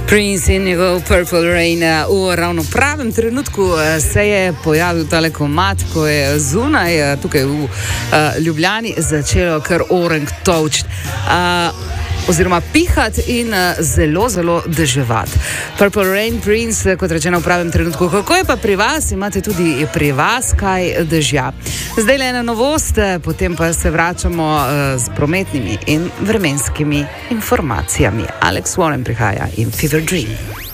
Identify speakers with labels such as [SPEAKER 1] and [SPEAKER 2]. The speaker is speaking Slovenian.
[SPEAKER 1] Prince in njegov Purple Rain v ravno pravem trenutku se je pojavil tale komad, ko je zunaj, tukaj v Ljubljani, začelo kar orang tolčt. Oziroma pihati in zelo, zelo deževati. Purple Rain, Prince, kot rečeno v pravem trenutku. Kako je pa pri vas? Imate tudi pri vas kaj dežja? Zdaj le ena novost, potem pa se vračamo z prometnimi in vremenskimi informacijami. Alex Warren prihaja in Fever Dream.